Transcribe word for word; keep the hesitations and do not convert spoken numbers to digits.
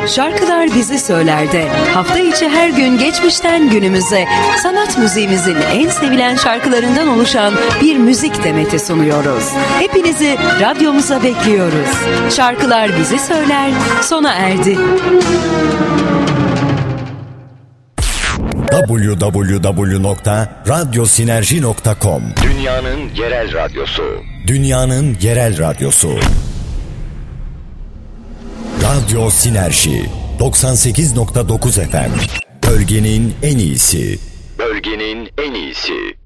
Şarkılar Bizi Söyler'de hafta içi her gün geçmişten günümüze sanat müziğimizin en sevilen şarkılarından oluşan bir müzik demeti sunuyoruz. Hepinizi radyomuza bekliyoruz. Şarkılar Bizi Söyler sona erdi. double-u double-u double-u nokta radyo sinerji nokta com Dünyanın yerel radyosu. Dünyanın yerel radyosu. Radyo Sinerji doksan sekiz nokta dokuz F M. Bölgenin en iyisi. Bölgenin en iyisi.